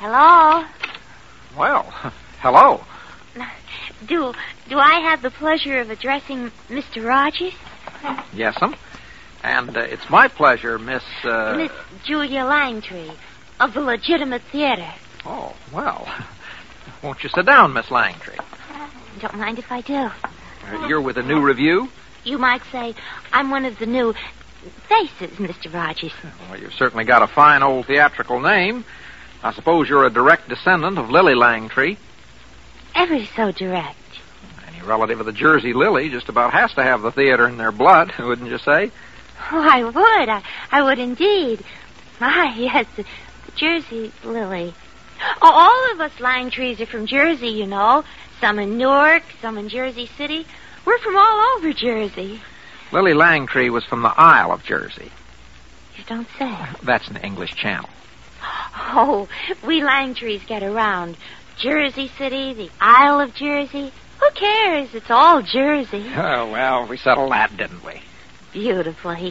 Hello? Well, hello. Do I have the pleasure of addressing Mr. Rogers? Yes'm. And it's my pleasure, Miss... Miss Julia Langtree of the Legitimate Theater. Oh, well. Won't you sit down, Miss Langtree? Don't mind if I do. You're with a new review? You might say I'm one of the new faces, Mr. Rogers. Well, you've certainly got a fine old theatrical name. I suppose you're a direct descendant of Lily Langtree. Ever so direct. Any relative of the Jersey Lily just about has to have the theater in their blood, wouldn't you say? Oh, I would. I would indeed. Ah, yes, the Jersey Lily. Oh, all of us Langtrees are from Jersey, you know. Some in Newark, some in Jersey City. We're from all over Jersey. Lily Langtree was from the Isle of Jersey. You don't say. That's in the English Channel. Oh, we Langtrees get around. Jersey City, the Isle of Jersey. Who cares? It's all Jersey. Oh, well, we settled that, didn't we? Beautifully.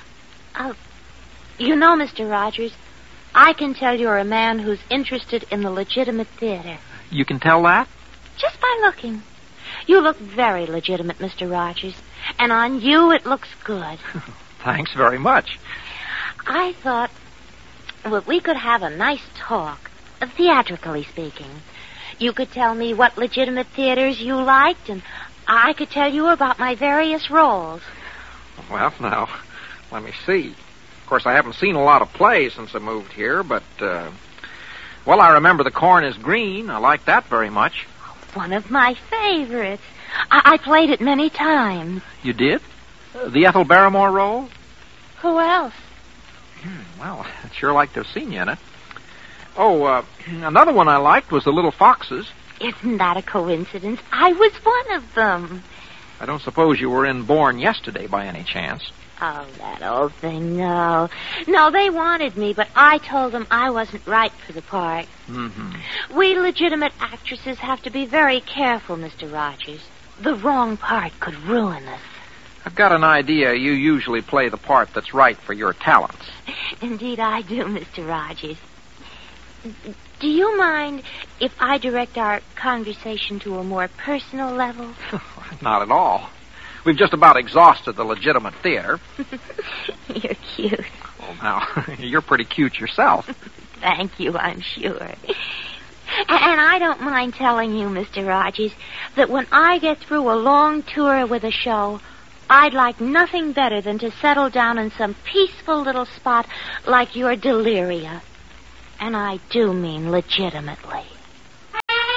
You know, Mr. Rogers, I can tell you're a man who's interested in the legitimate theater. You can tell that? Just by looking. You look very legitimate, Mr. Rogers. And on you, it looks good. Thanks very much. I thought, well, we could have a nice talk, theatrically speaking. You could tell me what legitimate theaters you liked, and I could tell you about my various roles. Well, now, let me see. Of course, I haven't seen a lot of plays since I moved here, but, well, I remember The Corn is Green. I like that very much. One of my favorites. I played it many times. You did? The Ethel Barrymore role? Who else? Well, I'd sure like to have seen you in it. Oh, another one I liked was The Little Foxes. Isn't that a coincidence? I was one of them. I don't suppose you were in Born Yesterday by any chance. Oh, that old thing, no. No, they wanted me, but I told them I wasn't right for the part. Mm-hmm. We legitimate actresses have to be very careful, Mr. Rogers. The wrong part could ruin us. I've got an idea you usually play the part that's right for your talents. Indeed I do, Mr. Rogers. Do you mind if I direct our conversation to a more personal level? Not at all. We've just about exhausted the legitimate theater. You're cute. Well, now, you're pretty cute yourself. Thank you, I'm sure. And I don't mind telling you, Mr. Rogers, that when I get through a long tour with a show, I'd like nothing better than to settle down in some peaceful little spot like your Deliria. And I do mean legitimately.